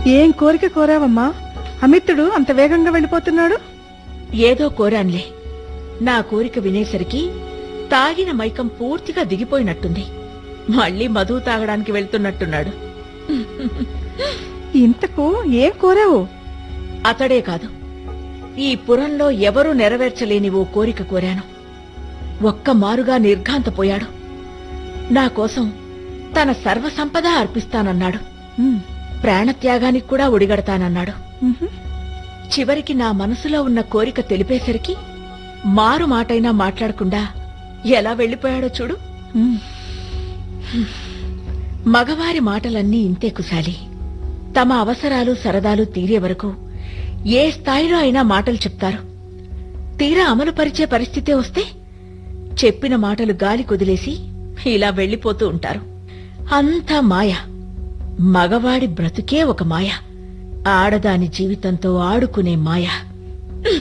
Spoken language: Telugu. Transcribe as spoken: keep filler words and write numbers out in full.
ఏం కోరిక కోరావమ్మా? అమిత్రుడు అంత వేగంగా వెళ్ళిపోతున్నాడు. ఏదో కోరాన్లే. నా కోరిక వినేసరికి తాగిన మైకం పూర్తిగా దిగిపోయినట్టుంది. మళ్లీ మధు తాగడానికి వెళ్తున్నట్టున్నాడు. ఇంతకు ఏం కోరావు? అతడే కాదు, ఈ పురంలో ఎవరూ నెరవేర్చలేని ఓ కోరిక కోరాను. ఒక్క మారుగా నిర్ఘాంతపోయాడు. నా కోసం తన సర్వసంపద అర్పిస్తానన్నాడు. ప్రాణత్యాగానికి కూడా ఒడిగడతానన్నాడు. చివరికి నా మనసులో ఉన్న కోరిక తెలిపేసరికి మారు మాటైనా మాట్లాడకుండా ఎలా వెళ్లిపోయాడో చూడు. మగవారి మాటలన్నీ ఇంతే కుశాలి. తమ అవసరాలు సరదాలు తీరే వరకు ఏ స్థాయిలో అయినా మాటలు చెప్తారు. తీరా అమలుపరిచే పరిస్థితే వస్తే చెప్పిన మాటలు గాలి కుదిలేసి ఇలా వెళ్లిపోతూ ఉంటారు. అంతా మాయ. మగవాడి బ్రతుకే ఒక మాయ. ఆడదాని జీవితంతో ఆడుకునే మాయ.